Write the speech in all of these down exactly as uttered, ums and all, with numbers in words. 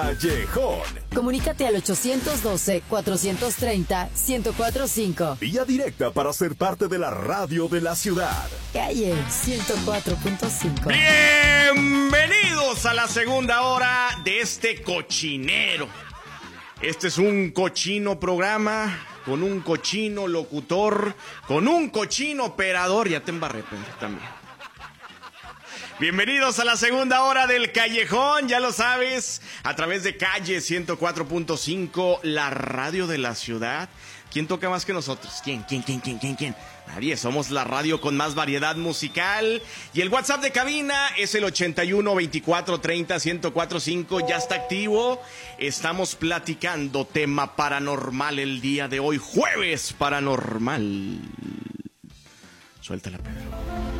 Callejón. Comunícate al ochocientos doce, cuatrocientos treinta, ciento cuatro punto cinco. Vía directa para ser parte de la radio de la ciudad. Calle ciento cuatro punto cinco. Bienvenidos a la segunda hora de este cochinero. Este es un cochino programa con un cochino locutor, con un cochino operador. Ya te embarré, Pedro, también. Bienvenidos a la segunda hora del Callejón, ya lo sabes, a través de Calle ciento cuatro punto cinco, la radio de la ciudad. ¿Quién toca más que nosotros? ¿Quién, quién, quién, quién, quién, quién? Nadie, somos la radio con más variedad musical. Y el WhatsApp de cabina es el ochenta y uno, veinticuatro, treinta, ciento cuatro punto cinco, ya está activo. Estamos platicando tema paranormal el día de hoy, jueves paranormal. Suéltala, Pedro.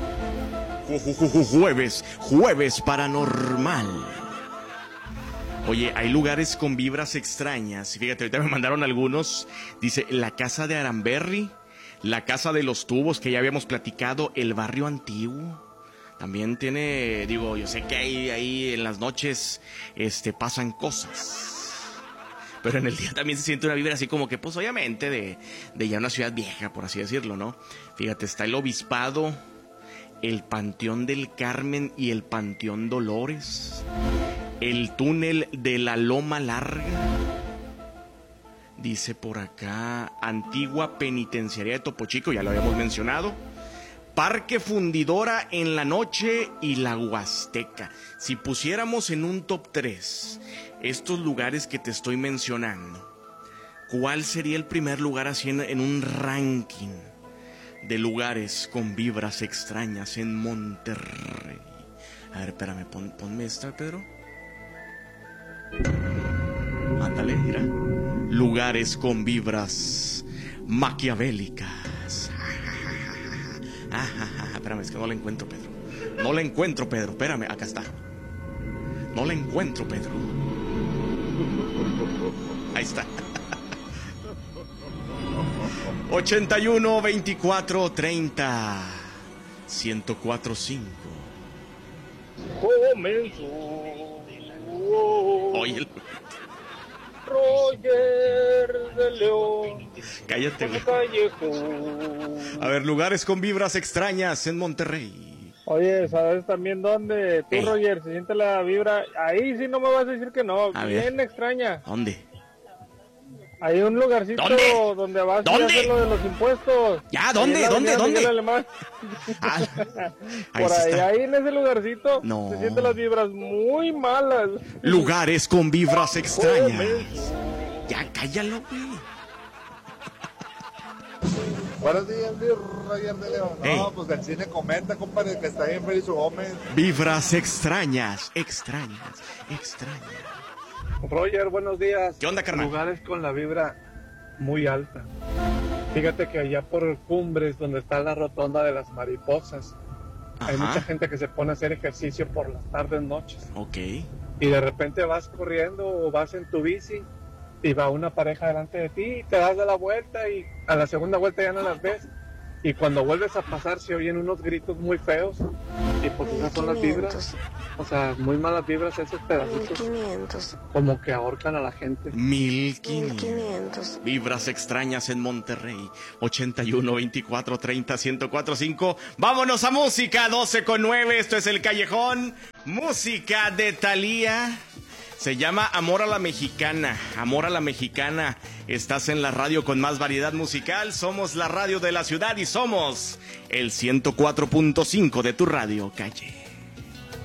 Jueves, jueves paranormal. Oye, hay lugares con vibras extrañas. Fíjate, ahorita me mandaron algunos. Dice, la casa de Aramberry, la casa de los tubos, que ya habíamos platicado, el barrio antiguo. También tiene, digo, yo sé que ahí, ahí en las noches este, pasan cosas. Pero en el día también se siente una vibra así como que, pues obviamente, de, de ya una ciudad vieja, por así decirlo, ¿no? Fíjate, está el Obispado, el Panteón del Carmen y el Panteón Dolores, el túnel de la Loma Larga, dice por acá, antigua penitenciaría de Topo Chico, ya lo habíamos mencionado, Parque Fundidora en la noche y la Huasteca. Si pusiéramos en un top tres estos lugares que te estoy mencionando, ¿cuál sería el primer lugar así en, en un ranking de lugares con vibras extrañas en Monterrey? A ver, espérame, pon, ponme esta, Pedro. Ándale, mira. Lugares con vibras maquiavélicas. Espérame, es que no la encuentro, Pedro. No la encuentro, Pedro. Espérame, acá está. No la encuentro, Pedro. Ahí está. ochenta y uno, veinticuatro, treinta, ciento cuatro punto cinco. Comenzó. Oye, el... Roger de León. Cállate, güey. Callejón. A ver, lugares con vibras extrañas en Monterrey. Oye, ¿sabes también dónde? Tú, Ey. Roger, se siente la vibra. Ahí sí no me vas a decir que no. A Bien ver. extraña. ¿Dónde? Hay un lugarcito ¿Dónde? donde vas a ¿Dónde? hacer lo de los impuestos. Ya, ¿dónde? Ahí en la ¿Dónde? avenida ¿Dónde? Miguel Alemán. Ah, ahí Por sí ahí, está. ahí en ese lugarcito No. se sienten las vibras muy malas. Lugares con vibras extrañas. Comenzó. Ya, cállalo, güey. Buenos días, mi Roger de León. No, Ey. pues el cine comenta, compadre, que está bien Félix Gómez. Vibras extrañas, extrañas, extrañas. Roger, buenos días. ¿Qué onda, carnal? Lugares con la vibra muy alta. Fíjate que allá por Cumbres, donde está la rotonda de las mariposas, hay Ajá. mucha gente que se pone a hacer ejercicio por las tardes, noches. Ok. Y de repente vas corriendo o vas en tu bici y va una pareja delante de ti y te das de la vuelta y a la segunda vuelta ya no las ves. Y cuando vuelves a pasar se oyen unos gritos muy feos y pues esas son las vibras. O sea, muy malas vibras esos pedacitos. mil quinientos. Como que ahorcan a la gente. mil mil quinientos. quinientos. Vibras extrañas en Monterrey. ochenta y uno, veinticuatro, treinta, ciento cuatro punto cinco. Vámonos a música. doce con nueve. Esto es El Callejón. Música de Thalía. Se llama Amor a la Mexicana. Amor a la Mexicana. Estás en la radio con más variedad musical. Somos la radio de la ciudad y somos el ciento cuatro punto cinco de tu radio, Calle.